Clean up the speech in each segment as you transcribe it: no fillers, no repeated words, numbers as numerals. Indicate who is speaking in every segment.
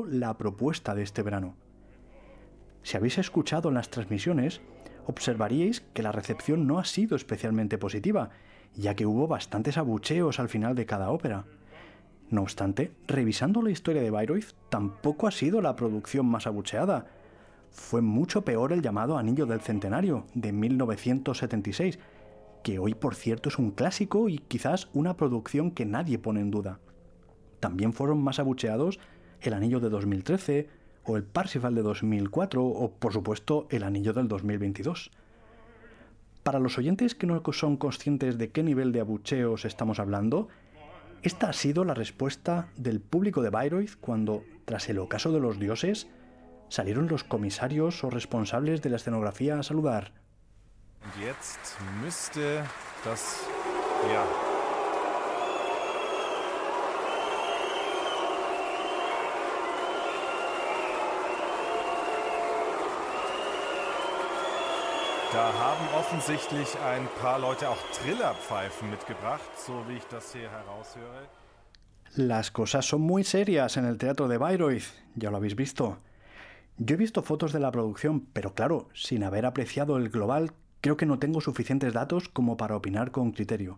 Speaker 1: sido la propuesta de este verano. Si habéis escuchado en las transmisiones, observaríais que la recepción no ha sido especialmente positiva, ya que hubo bastantes abucheos al final de cada ópera. No obstante, revisando la historia de Bayreuth, tampoco ha sido la producción más abucheada. Fue mucho peor el llamado Anillo del Centenario, de 1976, que hoy por cierto es un clásico y quizás una producción que nadie pone en duda. También fueron más abucheados el Anillo de 2013, o el Parsifal de 2004, o por supuesto el Anillo del 2022. Para los oyentes que no son conscientes de qué nivel de abucheos estamos hablando, esta ha sido la respuesta del público de Bayreuth cuando, tras el ocaso de los dioses, salieron los comisarios o responsables de la escenografía a saludar.
Speaker 2: Und jetzt müsste das, Da haben offensichtlich ein paar Leute auch Trillerpfeifen mitgebracht, so wie ich das hier heraushöre.
Speaker 1: Las cosas son muy serias en el teatro de Bayreuth, ya lo habéis visto. Yo he visto fotos de la producción, pero claro, sin haber apreciado el global, creo que no tengo suficientes datos como para opinar con criterio.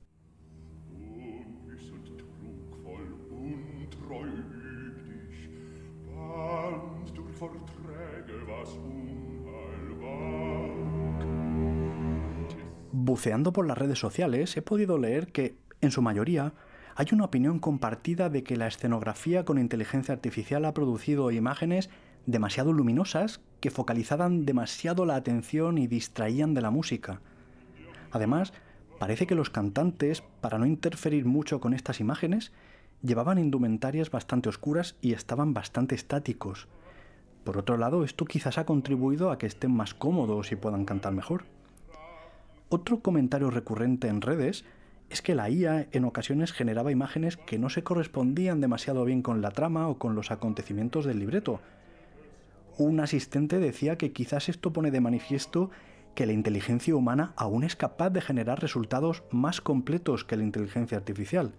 Speaker 1: Buceando por las redes sociales he podido leer que, en su mayoría, hay una opinión compartida de que la escenografía con inteligencia artificial ha producido imágenes demasiado luminosas que focalizaban demasiado la atención y distraían de la música. Además, parece que los cantantes, para no interferir mucho con estas imágenes, llevaban indumentarias bastante oscuras y estaban bastante estáticos. Por otro lado, esto quizás ha contribuido a que estén más cómodos y puedan cantar mejor. Otro comentario recurrente en redes es que la IA en ocasiones generaba imágenes que no se correspondían demasiado bien con la trama o con los acontecimientos del libreto. Un asistente decía que quizás esto pone de manifiesto que la inteligencia humana aún es capaz de generar resultados más completos que la inteligencia artificial.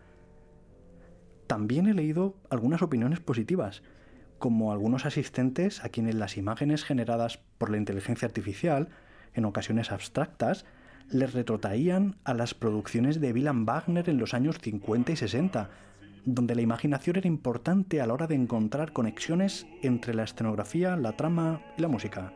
Speaker 1: También he leído algunas opiniones positivas, como algunos asistentes a quienes las imágenes generadas por la inteligencia artificial, en ocasiones abstractas, les retrotraían a las producciones de Wilhelm Wagner en los años 50 y 60, donde la imaginación era importante a la hora de encontrar conexiones entre la escenografía, la trama y la música.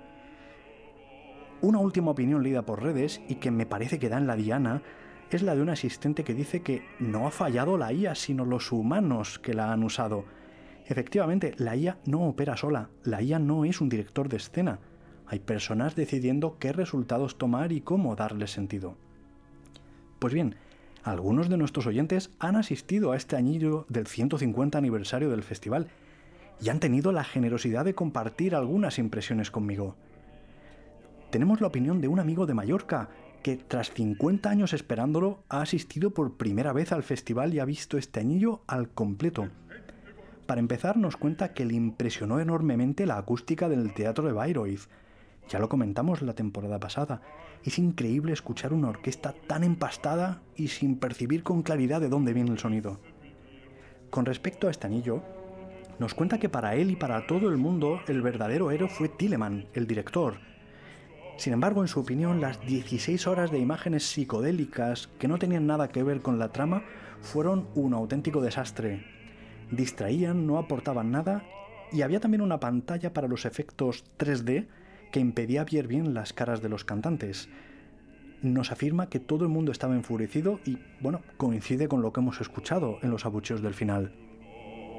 Speaker 1: Una última opinión leída por redes y que me parece que da en la diana es la de un asistente que dice que no ha fallado la IA, sino los humanos que la han usado. Efectivamente, la IA no opera sola, la IA no es un director de escena. Hay personas decidiendo qué resultados tomar y cómo darles sentido. Pues bien, algunos de nuestros oyentes han asistido a este año del 150 aniversario del festival y han tenido la generosidad de compartir algunas impresiones conmigo. Tenemos la opinión de un amigo de Mallorca que, tras 50 años esperándolo, ha asistido por primera vez al festival y ha visto este año al completo. Para empezar, nos cuenta que le impresionó enormemente la acústica del teatro de Bayreuth. Ya lo comentamos la temporada pasada. Es increíble escuchar una orquesta tan empastada y sin percibir con claridad de dónde viene el sonido. Con respecto a este anillo, nos cuenta que para él y para todo el mundo el verdadero héroe fue Telemann, el director. Sin embargo, en su opinión, las 16 horas de imágenes psicodélicas que no tenían nada que ver con la trama fueron un auténtico desastre. Distraían, no aportaban nada y había también una pantalla para los efectos 3D que impedía ver bien las caras de los cantantes. Nos afirma que todo el mundo estaba enfurecido y, coincide con lo que hemos escuchado en los abucheos del final.